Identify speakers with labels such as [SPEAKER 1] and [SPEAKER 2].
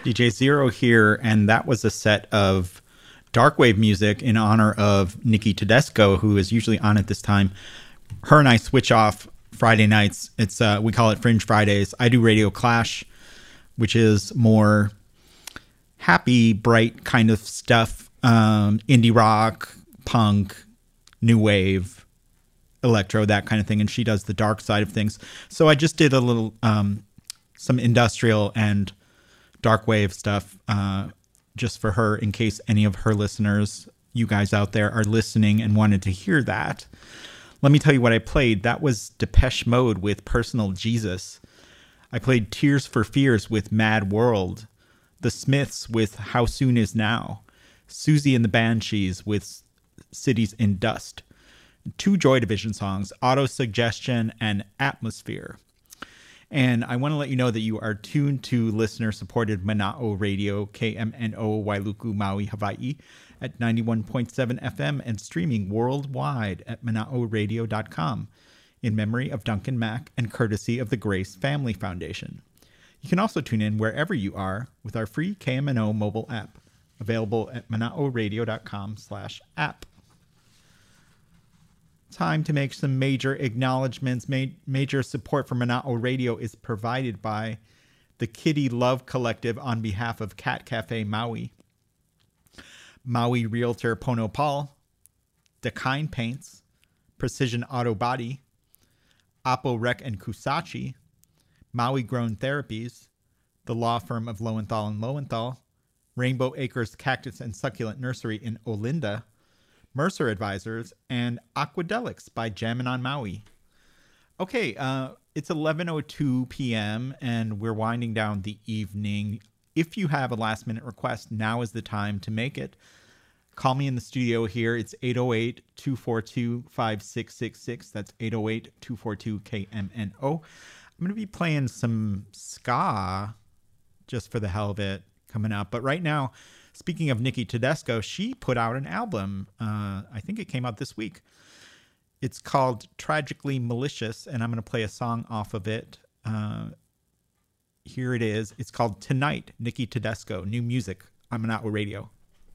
[SPEAKER 1] DJ Zero here, and that was a set of darkwave music in honor of Nikki Tedesco, who is usually on at this time. Her and I switch off Friday nights. It's we call it Fringe Fridays. I do Radio Clash, which is more happy, bright kind of stuff, indie rock, punk, new wave, electro, that kind of thing, and she does the dark side of things. So I just did a little some industrial and dark wave stuff just for her, in case any of her listeners, you guys out there, are listening and wanted to hear that. Let me tell you what I played. That was Depeche Mode with Personal Jesus. I played Tears for Fears with Mad World, The Smiths with How Soon Is Now, Susie and the Banshees with Cities in Dust, two Joy Division songs, Auto Suggestion and Atmosphere. And I want to let you know that you are tuned to listener-supported Mana'o Radio, KMNO Wailuku, Maui, Hawaii, at 91.7 FM and streaming worldwide at mana'oradio.com in memory of Duncan Mack and courtesy of the Grace Family Foundation. You can also tune in wherever you are with our free KMNO mobile app, available at mana'oradio.com/app. Time to make some major acknowledgments. Major support for Mana'o Radio is provided by the Kitty Love Collective on behalf of Cat Cafe Maui, Maui Realtor Pono Paul, Dakine Paints, Precision Auto Body, Oppo Rec and Kusachi, Maui Grown Therapies, the law firm of Lowenthal and Lowenthal, Rainbow Acres Cactus and Succulent Nursery in Olinda, Mercer Advisors, and Aquadelics by Jammin' on Maui. Okay, it's 11:02 p.m. and we're winding down the evening. If you have a last-minute request, now is the time to make it. Call me in the studio here. It's 808-242-5666. That's 808-242-KMNO. I'm going to be playing some ska just for the hell of it coming up. But right now, speaking of Nikki Tedesco, she put out an album. I think it came out this week. It's called Tragically Malicious, and I'm going to play a song off of it. Here it is. It's called Tonight, Nikki Tedesco. New music on Mana'o Radio.